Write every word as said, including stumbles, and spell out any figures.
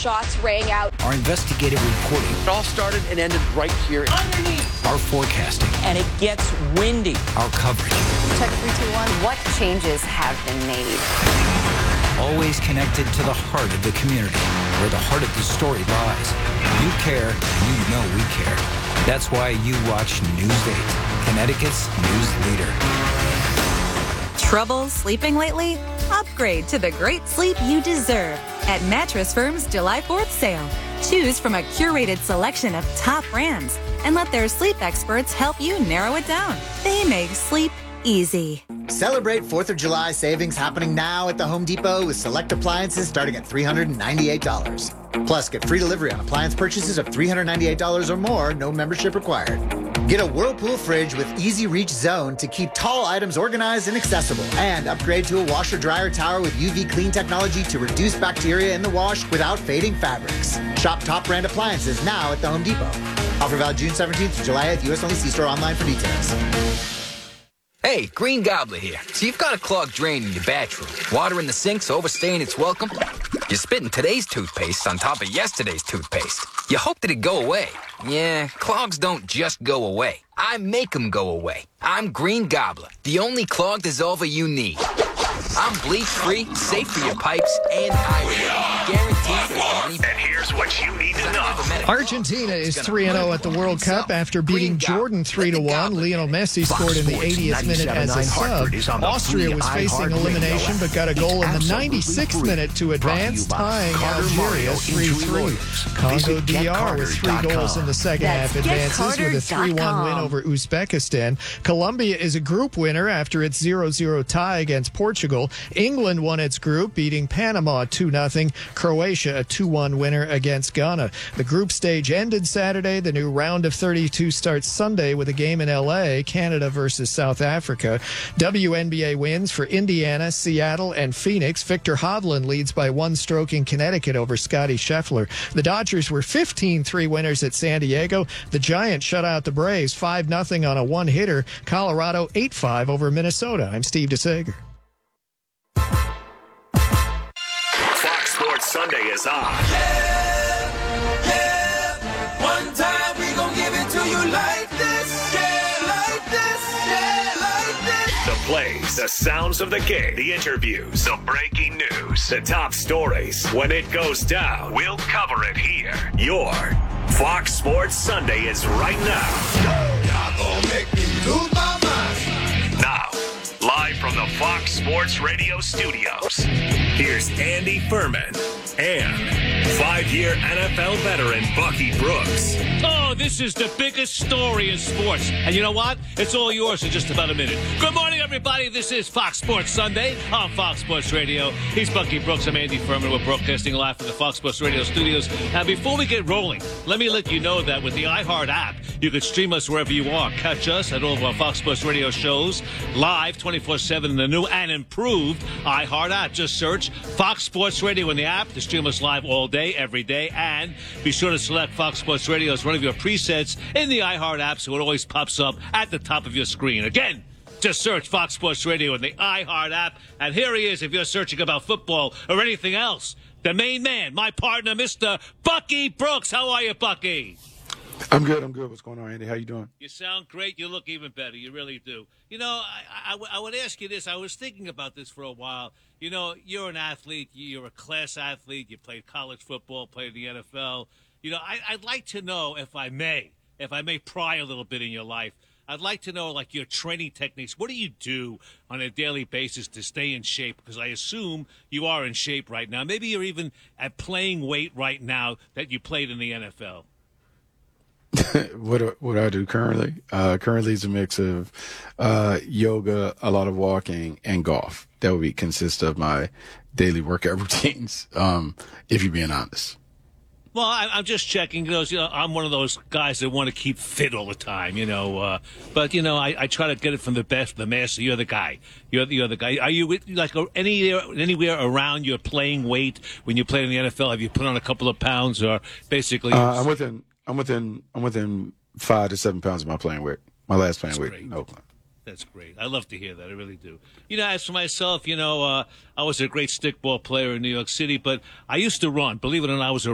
shots rang out. Our investigative reporting. It all started and ended right here. Underneath. Our forecasting. And it gets windy. Our coverage. Check three, two, one. What changes have been made? Always connected to the heart of the community, where the heart of the story lies. You care, you know we care. That's why you watch News eight, Connecticut's news leader. Trouble sleeping lately? Upgrade to the great sleep you deserve at Mattress Firm's July fourth sale. Choose from a curated selection of top brands and let their sleep experts help you narrow it down. They make sleep easy. Celebrate fourth of July savings happening now at the Home Depot with select appliances starting at three hundred ninety-eight dollars. Plus, get free delivery on appliance purchases of three hundred ninety-eight dollars or more, no membership required. Get a Whirlpool fridge with Easy Reach Zone to keep tall items organized and accessible. And upgrade to a washer-dryer tower with U V clean technology to reduce bacteria in the wash without fading fabrics. Shop top brand appliances now at the Home Depot. Offer valid June seventeenth to July eighth. U S only. See store online for details. Hey, Green Gobbler here. So you've got a clogged drain in your bathroom. Water in the sink's overstaying its welcome. You're spitting today's toothpaste on top of yesterday's toothpaste. You hope that it go away. Yeah, clogs don't just go away. I make them go away. I'm Green Gobbler, the only clog dissolver you need. I'm bleach-free, safe for your pipes, and I guarantee money. And here's what you need to know. Argentina is three and oh at the World Cup after beating Jordan three to one. Lionel Messi scored in the eightieth minute as a sub. Austria was facing elimination but got a goal in the ninety-sixth minute to advance, tying Algeria three three. Congo D R with three goals in the second half advances with a three one win over Uzbekistan. Colombia is a group winner after its zero zero tie against Portugal. England won its group, beating Panama two nothing. Croatia a two one winner against Ghana. The group stage ended Saturday. The new round of thirty-two starts Sunday with a game in L A, Canada versus South Africa. W N B A wins for Indiana, Seattle, and Phoenix. Victor Hovland leads by one stroke in Connecticut over Scotty Scheffler. The Dodgers were fifteen three winners at San Diego. The Giants shut out the Braves five nothing on a one-hitter. Colorado eight five over Minnesota. I'm Steve DeSager. Fox Sports Sunday is on. Yeah, yeah. One time we gon' give it to you like this. Yeah, like this. Yeah, like this. The plays, the sounds of the game, the interviews, the breaking news, the top stories. When it goes down, we'll cover it here. Your Fox Sports Sunday is right now. Y'all gon' make me lose my mind. Now, live from the Fox Sports Radio studios, here's Andy Furman and five-year N F L veteran Bucky Brooks. Oh, this is the biggest story in sports. And you know what? It's all yours in just about a minute. Good morning, everybody. This is Fox Sports Sunday on Fox Sports Radio. He's Bucky Brooks. I'm Andy Furman. We're broadcasting live from the Fox Sports Radio studios. And before we get rolling, let me let you know that with the iHeart app, you can stream us wherever you are. Catch us at all of our Fox Sports Radio shows live twenty-four seven in the new and improved iHeart app. Just search Fox Sports Radio in the app to stream us live all day, every day. And be sure to select Fox Sports Radio as one of your presets in the iHeart app so it always pops up at the top of your screen. Again, just search Fox Sports Radio in the iHeart app. And here he is if you're searching about football or anything else. The main man, my partner, Mister Bucky Brooks. How are you, Bucky? I'm good. I'm good. What's going on, Andy? How you doing? You sound great. You look even better. You really do. You know, I, I, I would ask you this. I was thinking about this for a while. You know, you're an athlete. You're a class athlete. You played college football, played the N F L. You know, I, I'd like to know, if I may, if I may pry a little bit in your life, I'd like to know, like, your training techniques. What do you do on a daily basis to stay in shape? Because I assume you are in shape right now. Maybe you're even at playing weight right now that you played in the N F L. what do, what I do currently? Uh, currently, it's a mix of uh, yoga, a lot of walking, and golf. That would be consist of my daily workout routines. Um, if you're being honest. Well, I, I'm just checking. You know, you know, I'm one of those guys that want to keep fit all the time. You know, uh, but you know, I, I try to get it from the best, the master. You're the guy. You're the other guy. Are you with, like any anywhere around your playing weight when you played in the N F L? Have you put on a couple of pounds, or basically? Uh, I'm within. I'm within. I'm within five to seven pounds of my playing weight. My last playing That's weight. great. No. That's great. I love to hear that. I really do. You know, as for myself, you know, uh, I was a great stickball player in New York City, but I used to run. Believe it or not, I was a